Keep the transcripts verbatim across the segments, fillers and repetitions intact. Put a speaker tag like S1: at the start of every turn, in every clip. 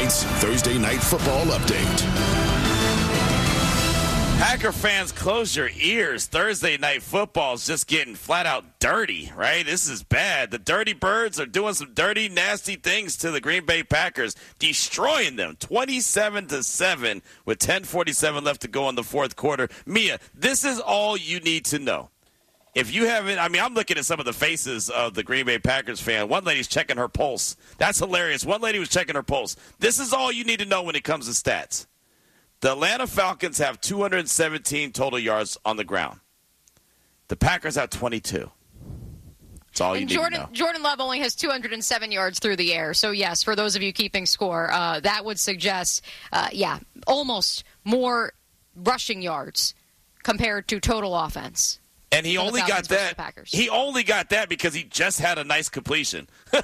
S1: Giants Thursday Night Football Update.
S2: Packer fans, close your ears. Thursday Night Football is just getting flat out dirty, right? This is bad. The Dirty Birds are doing some dirty, nasty things to the Green Bay Packers, destroying them twenty-seven to seven with ten forty-seven left to go in the fourth quarter. Mia, this is all you need to know. If you haven't, I mean, I'm looking at some of the faces of the Green Bay Packers fan. One lady's checking her pulse. That's hilarious. One lady was checking her pulse. This is all you need to know when it comes to stats. The Atlanta Falcons have two hundred seventeen total yards on the ground. The Packers have twenty-two. That's all you
S3: and
S2: need
S3: Jordan,
S2: to know.
S3: Jordan Love only has two hundred seven yards through the air. So, yes, for those of you keeping score, uh, that would suggest, uh, yeah, almost more rushing yards compared to total offense.
S2: And he only got that. He only got that because he just had a nice completion.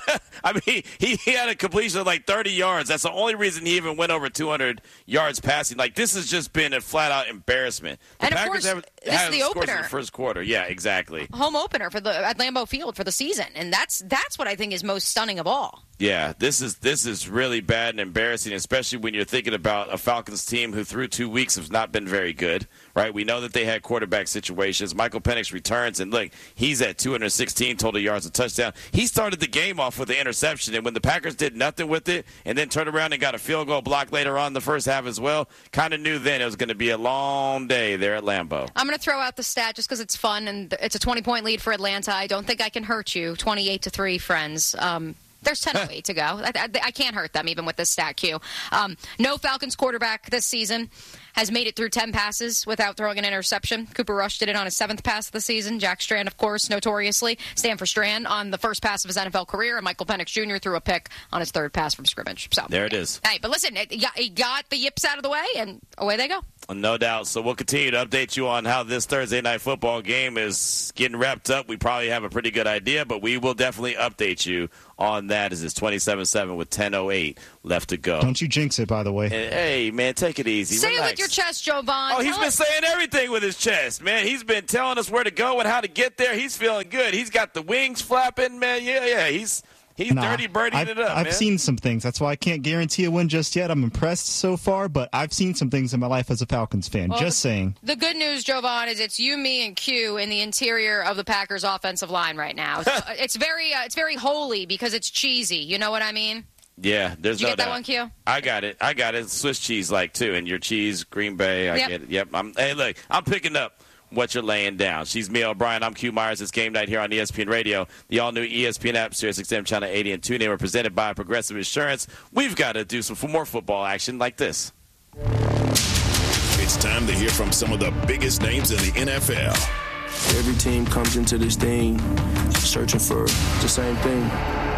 S2: I mean, he, he had a completion of like thirty yards. That's the only reason he even went over two hundred yards passing. Like, this has just been a flat-out embarrassment. The
S3: and, of
S2: Packers
S3: course,
S2: haven't
S3: this
S2: had
S3: is the
S2: scores
S3: opener.
S2: in the first quarter. Yeah, exactly.
S3: Home opener for the at Lambeau Field for the season. And that's that's what I think is most stunning of all.
S2: Yeah, this is this is really bad and embarrassing, especially when you're thinking about a Falcons team who through two weeks has not been very good, right? We know that they had quarterback situations. Michael Penix returns, and look, he's at two hundred sixteen total yards, a touchdown. He started the game off with the interception, and when the Packers did nothing with it and then turned around and got a field goal block later on in the first half as well, kind of knew then it was going to be a long day there at Lambeau.
S3: I'm going to throw out the stat just because it's fun, and it's a twenty-point lead for Atlanta. I don't think I can hurt you. twenty-eight to three, friends. Um There's ten oh eight to go. I, I, I can't hurt them even with this stat queue. Um, no Falcons quarterback this season has made it through ten passes without throwing an interception. Cooper Rush did it on his seventh pass of the season. Jack Strand, of course, notoriously. Stanford Strand on the first pass of his N F L career. And Michael Penix Junior threw a pick on his third pass from scrimmage. So
S2: there it is.
S3: Hey, but listen, he got, he got the yips out of the way, and away they go.
S2: No doubt. So we'll continue to update you on how this Thursday night football game is getting wrapped up. We probably have a pretty good idea, but we will definitely update you on that as it's twenty-seven seven with ten oh eight left to go.
S4: Don't you jinx it, by the way.
S2: And, hey, man, take it easy.
S3: Say
S2: Relax.
S3: it with your chest, Jovan.
S2: Oh, he's
S3: Tell
S2: been
S3: us.
S2: saying everything with his chest, man. He's been telling us where to go and how to get there. He's feeling good. He's got the wings flapping, man. Yeah, yeah. He's he's
S4: Nah,
S2: dirty birdieing
S4: I've,
S2: it up,
S4: I've
S2: man.
S4: seen some things. That's why I can't guarantee a win just yet. I'm impressed so far, but I've seen some things in my life as a Falcons fan.
S3: Well,
S4: just
S3: the,
S4: saying.
S3: The good news, Jovan, is it's you, me, and Q in the interior of the Packers' offensive line right now. So it's very, uh, it's very holy because it's cheesy. You know what I mean?
S2: Yeah, there's
S3: Did you
S2: no
S3: get that
S2: doubt.
S3: one, Q?
S2: I got it. I got it. Swiss cheese like too, and your cheese, Green Bay. I
S3: Yep.
S2: get it. Yep. I'm, hey, look, I'm picking up what you're laying down. She's Mia O'Brien. I'm Q Myers. It's game night here on E S P N Radio. The all-new E S P N app, Sirius X M Channel eighty and TuneIn are presented by Progressive Insurance. We've got to do some for more football action like this.
S1: It's time to hear from some of the biggest names in the N F L.
S5: Every team comes into this thing searching for the same thing.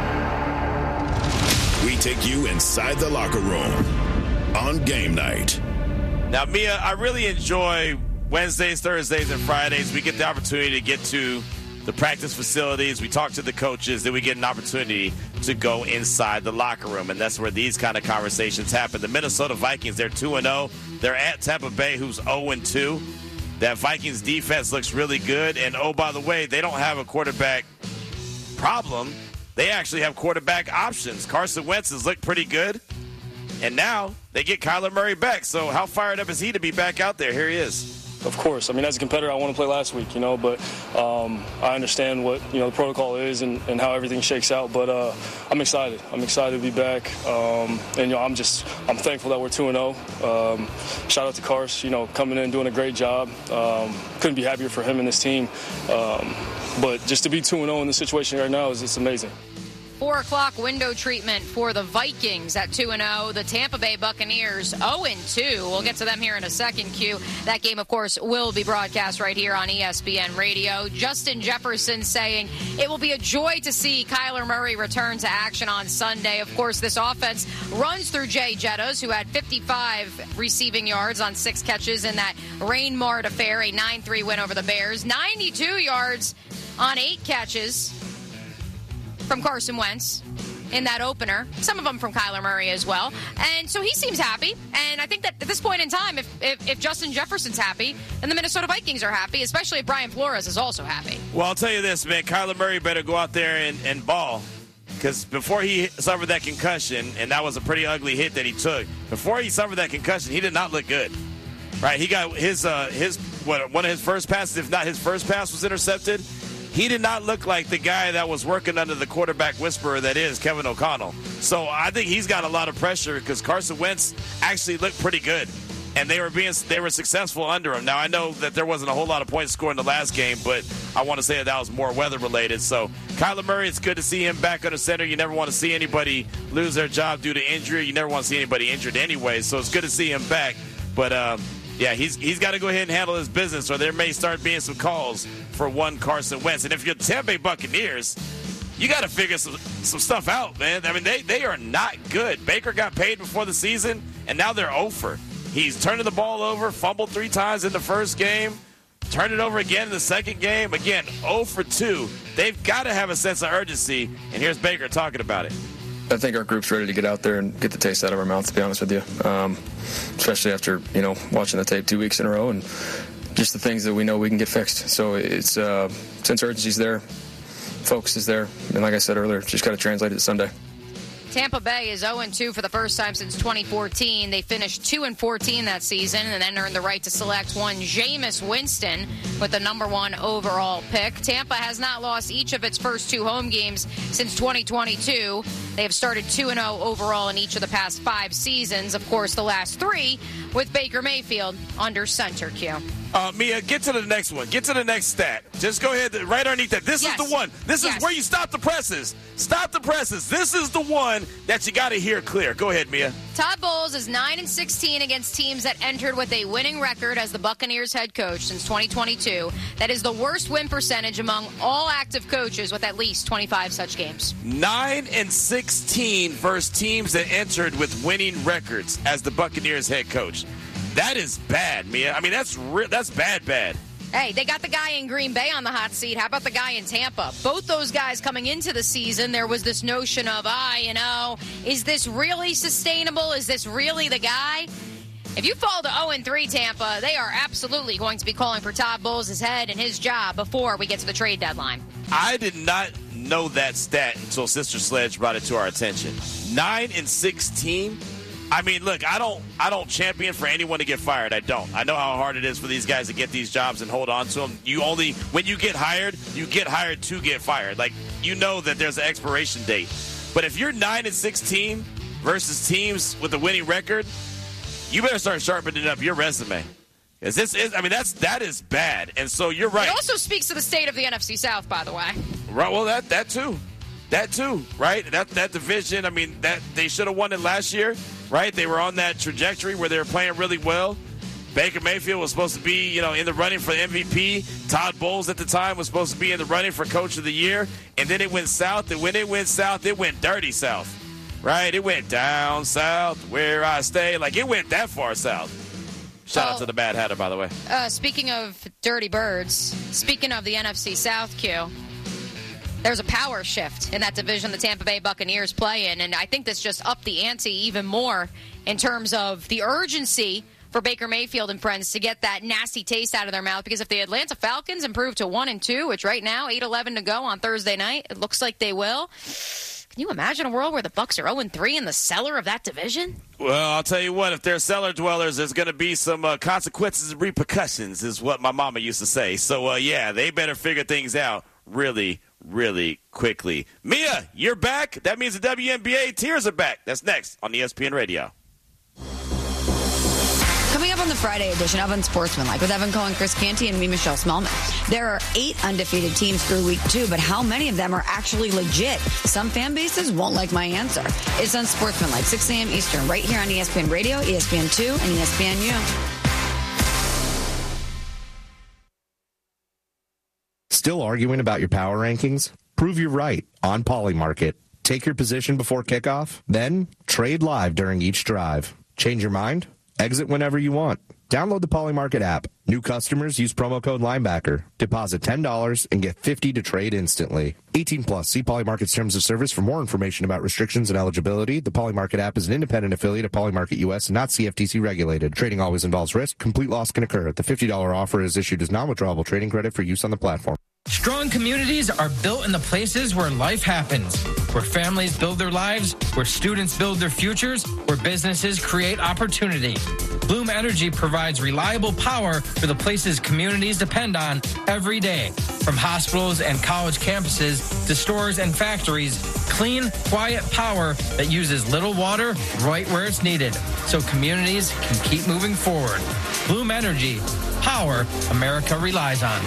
S1: We take you inside the locker room on game night.
S2: Now, Mia, I really enjoy Wednesdays, Thursdays, and Fridays. We get the opportunity to get to the practice facilities. We talk to the coaches. Then we get an opportunity to go inside the locker room, and that's where these kind of conversations happen. The Minnesota Vikings, they're two and oh. They're at Tampa Bay, who's oh and two. That Vikings defense looks really good. And, oh, by the way, they don't have a quarterback problem. They actually have quarterback options. Carson Wentz has looked pretty good. And now they get Kyler Murray back. So how fired up is he to be back out there? Here he is.
S6: Of course. I mean, as a competitor, I want to play last week, you know, but um, I understand what, you know, the protocol is and, and how everything shakes out. But uh, I'm excited. I'm excited to be back. Um, and, you know, I'm just I'm thankful that we're two and oh. Um, shout out to Cars, you know, coming in, doing a great job. Um, couldn't be happier for him and this team. Um, but just to be two and oh in this situation right now is it's amazing.
S3: Four o'clock window treatment for the Vikings at two and oh. The Tampa Bay Buccaneers oh and two. We'll get to them here in a second, Q. That game, of course, will be broadcast right here on E S P N Radio. Justin Jefferson saying it will be a joy to see Kyler Murray return to action on Sunday. Of course, this offense runs through Jay Jettas, who had fifty-five receiving yards on six catches in that Rain Mart affair, a nine three win over the Bears. ninety-two yards on eight catches from Carson Wentz in that opener. Some of them from Kyler Murray as well. And so he seems happy. And I think that at this point in time, if, if, if Justin Jefferson's happy, then the Minnesota Vikings are happy, especially if Brian Flores is also happy.
S2: Well, I'll tell you this, man. Kyler Murray better go out there and, and ball. because before he suffered that concussion, and that was a pretty ugly hit that he took, before he suffered that concussion, he did not look good. Right? He got his, uh, his what, one of his first passes, if not his first pass, was intercepted. He did not look like the guy that was working under the quarterback whisperer that is Kevin O'Connell. So I think he's got a lot of pressure because Carson Wentz actually looked pretty good. And they were being they were successful under him. Now, I know that there wasn't a whole lot of points scored in the last game, but I want to say that that was more weather-related. So, Kyler Murray, it's good to see him back under center. You never want to see anybody lose their job due to injury. You never want to see anybody injured anyway, so it's good to see him back. But, um, yeah, he's he's got to go ahead and handle his business, or there may start being some calls for one Carson Wentz. And if you're the Tampa Bay Buccaneers, you got to figure some, some stuff out, man. I mean, they, they are not good. Baker got paid before the season, and now they're over. He's turning the ball over, fumbled three times in the first game, turned it over again in the second game. Again, zero for two. They've got to have a sense of urgency, and here's Baker talking about it.
S7: I think our group's ready to get out there and get the taste out of our mouth, to be honest with you, um, especially after, you know, watching the tape two weeks in a row and just the things that we know we can get fixed. So it's uh, sense of urgency's there, focus is there, and like I said earlier, just got to translate it to Sunday.
S3: Tampa Bay is oh and two for the first time since twenty fourteen. They finished two and fourteen that season and then earned the right to select one Jameis Winston with the number one overall pick. Tampa has not lost each of its first two home games since twenty twenty-two. They have started two and oh overall in each of the past five seasons. Of course, the last three with Baker Mayfield under center Q.
S2: Uh, Mia, get to the next one. Get to the next stat. Just go ahead, right underneath that. This yes. is the one. This yes. is where you stop the presses. Stop the presses. This is the one that you got to hear clear. Go ahead, Mia.
S3: Todd Bowles is nine and sixteen against teams that entered with a winning record as the Buccaneers head coach since twenty twenty-two. That is the worst win percentage among all active coaches with at least twenty-five such games.
S2: nine and sixteen versus teams that entered with winning records as the Buccaneers head coach. That is bad, Mia. I mean, that's re- that's bad, bad.
S3: Hey, they got the guy in Green Bay on the hot seat. How about the guy in Tampa? Both those guys coming into the season, there was this notion of, ah, you know, is this really sustainable? Is this really the guy? If you fall to oh and three Tampa, they are absolutely going to be calling for Todd Bowles' head and his job before we get to the trade deadline.
S2: I did not know that stat until Sister Sledge brought it to our attention. nine and sixteen. I mean, look, I don't I don't champion for anyone to get fired. I don't. I know how hard it is for these guys to get these jobs and hold on to them. You only, when you get hired, you get hired to get fired. Like, you know that there's an expiration date. But if you're nine and sixteen versus teams with a winning record, you better start sharpening up your resume. Because this is, I mean, that's, that is bad. And so you're right.
S3: It also speaks to the state of the N F C South, by the way.
S2: Right, well, that, that too. That too, right? That that division, I mean, that they should have won it last year, right? They were on that trajectory where they were playing really well. Baker Mayfield was supposed to be, you know, in the running for M V P. Todd Bowles at the time was supposed to be in the running for Coach of the Year. And then it went south, and when it went south, it went dirty south, right? It went down south where I stay. Like, it went that far south. Shout well, out to the Mad Hatter, by the way.
S3: Uh, speaking of dirty birds, speaking of the N F C South, Q, there's a power shift in that division the Tampa Bay Buccaneers play in, and I think this just upped the ante even more in terms of the urgency for Baker Mayfield and friends to get that nasty taste out of their mouth, because if the Atlanta Falcons improve to one and two, which right now, eight eleven to go on Thursday night, it looks like they will. Can you imagine a world where the Bucs are oh and three in the cellar of that division?
S2: Well, I'll tell you what, if they're cellar dwellers, there's going to be some uh, consequences and repercussions, is what my mama used to say. So, uh, yeah, they better figure things out really, really quickly. Mia, you're back. That means the W N B A tiers are back. That's next on E S P N Radio.
S8: Coming up on the Friday edition of Unsportsmanlike with Evan Cohen, Chris Canty, and me, Michelle Smallman. There are eight undefeated teams through week two, but how many of them are actually legit? Some fan bases won't like my answer. It's Unsportsmanlike, six a.m. Eastern, right here on E S P N Radio, E S P N two, and E S P N U.
S9: Still arguing about your power rankings? Prove you're right on Polymarket. Take your position before kickoff, then trade live during each drive. Change your mind? Exit whenever you want. Download the Polymarket app. New customers use promo code Linebacker. Deposit ten dollars and get fifty dollars to trade instantly. eighteen plus. See Polymarket's terms of service for more information about restrictions and eligibility. The Polymarket app is an independent affiliate of Polymarket U S and not C F T C regulated. Trading always involves risk. Complete loss can occur. The fifty dollars offer is issued as non-withdrawable trading credit for use on the platform.
S10: Strong communities are built in the places where life happens, where families build their lives, where students build their futures, where businesses create opportunity. Bloom Energy provides reliable power for the places communities depend on every day. From hospitals and college campuses to stores and factories, clean, quiet power that uses little water right where it's needed, so communities can keep moving forward. Bloom Energy, power America relies on.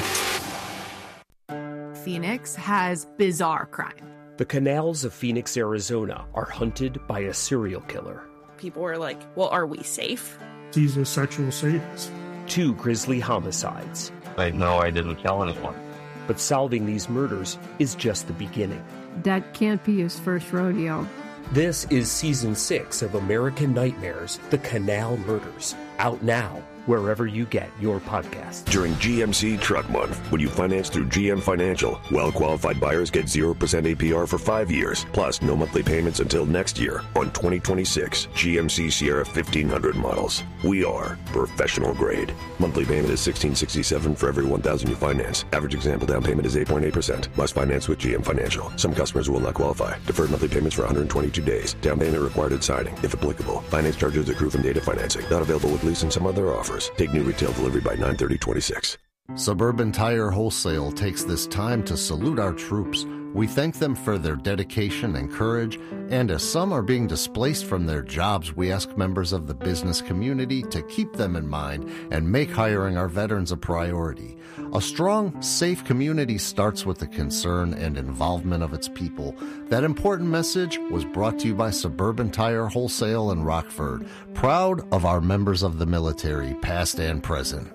S11: Phoenix has bizarre crime.
S12: The canals of Phoenix, Arizona are hunted by a serial killer.
S11: People were like, well, are we safe?
S13: He's a sexual sadist.
S12: Two grisly homicides.
S14: I know I didn't kill anyone.
S12: But solving these murders is just the beginning.
S15: That can't be his first rodeo.
S12: This is season six of American Nightmares, The Canal Murders. Out now, wherever you get your podcast.
S16: During G M C Truck Month, when you finance through G M Financial, well-qualified buyers get zero percent A P R for five years, plus no monthly payments until next year on twenty twenty-six G M C Sierra fifteen hundred models. We are professional grade. Monthly payment is sixteen sixty-seven for every one thousand you finance. Average example down payment is eight point eight percent. Must finance with G M Financial. Some customers will not qualify. Deferred monthly payments for one hundred twenty-two days. Down payment required at signing, if applicable. Finance charges accrue from data financing. Not available with lease and some other offers. Take new retail delivery by nine thirty twenty-six.
S17: Suburban Tire Wholesale takes this time to salute our troops. We thank them for their dedication and courage, and as some are being displaced from their jobs, we ask members of the business community to keep them in mind and make hiring our veterans a priority. A strong, safe community starts with the concern and involvement of its people. That important message was brought to you by Suburban Tire Wholesale in Rockford, proud of our members of the military, past and present.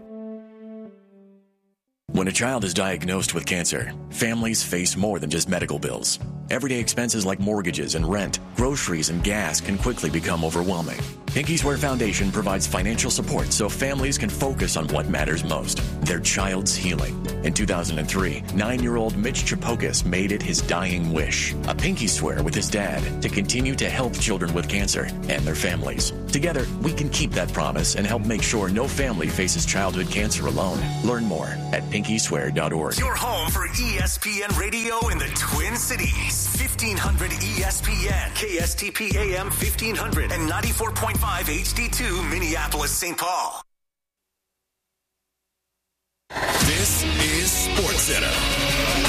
S18: When a child is diagnosed with cancer, families face more than just medical bills. Everyday expenses like mortgages and rent, groceries and gas can quickly become overwhelming. Pinky Swear Foundation provides financial support so families can focus on what matters most, their child's healing. In two thousand three, nine-year-old Mitch Chapokas made it his dying wish, a pinky swear with his dad to continue to help children with cancer and their families. Together, we can keep that promise and help make sure no family faces childhood cancer alone. Learn more at pinky swear dot org.
S19: Your home for E S P N Radio in the Twin Cities. fifteen hundred E S P N, K S T P A M fifteen hundred, and ninety-four point five H D two Minneapolis, Saint Paul.
S1: This is SportsCenter.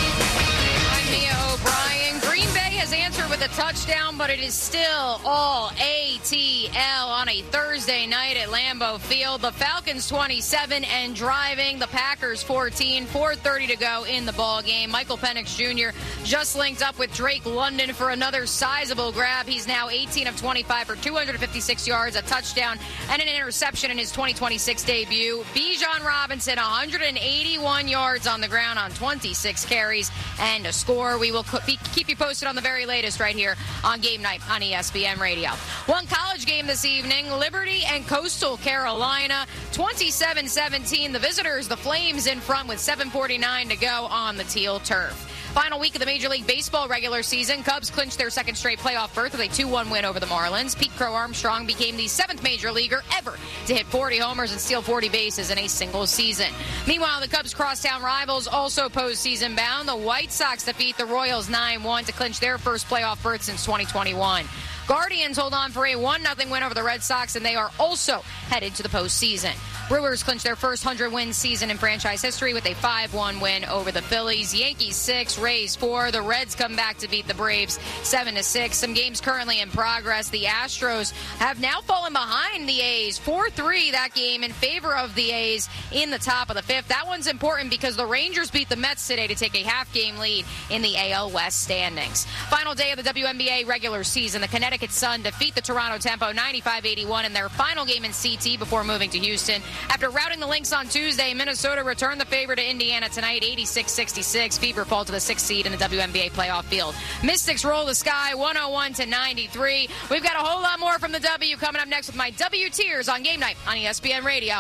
S3: I'm Mia O'Brien. Green Bay has answered with a touchdown, but it is still all A T L on a Thursday night at Lambeau Field. The Falcons twenty-seven and driving. The Packers fourteen. four thirty to go in the ball game. Michael Penix Junior just linked up with Drake London for another sizable grab. He's now eighteen of twenty-five for two hundred fifty-six yards, a touchdown, and an interception in his twenty twenty-six debut. Bijan Robinson, one hundred eighty-one yards on the ground on twenty-six carries and a score. We will keep you posted on the very latest right here on Game Night on E S P N Radio. One college game this evening, Liberty and Coastal Carolina, twenty-seven seventeen. The visitors, the Flames, in front with seven forty-nine to go on the teal turf. Final week of the Major League Baseball regular season, Cubs clinched their second straight playoff berth with a two one win over the Marlins. Pete Crow Armstrong became the seventh major leaguer ever to hit forty homers and steal forty bases in a single season. Meanwhile, the Cubs' crosstown rivals also postseason bound. The White Sox defeat the Royals nine one to clinch their first playoff berth since twenty twenty-one. Guardians hold on for a one nothing win over the Red Sox, and they are also headed to the postseason. Brewers clinch their first one hundred win season in franchise history with a five one win over the Phillies. Yankees six, Rays four. The Reds come back to beat the Braves seven to six. Some games currently in progress. The Astros have now fallen behind the A's four three, that game in favor of the A's in the top of the fifth. That one's important because the Rangers beat the Mets today to take a half-game lead in the A L West standings. Final day of the W N B A regular season. The Connecticut Sun defeat the Toronto Tempo ninety-five eighty-one in their final game in C T before moving to Houston. After routing the Lynx on Tuesday, Minnesota returned the favor to Indiana tonight, eighty-six sixty-six. Fever fall to the sixth seed in the W N B A playoff field. Mystics roll the Sky one oh one to ninety-three. We've got a whole lot more from the W coming up next with my W Tiers on Game Night on E S P N Radio.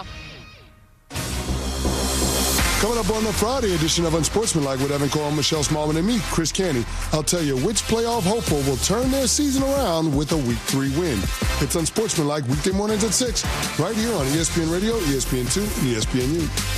S20: Coming up on the Friday edition of Unsportsmanlike with Evan Cole, Michelle Smallman, and me, Chris Canty, I'll tell you which playoff hopeful will turn their season around with a Week three win. It's Unsportsmanlike weekday mornings at six, right here on E S P N Radio, E S P N two, and E S P N U.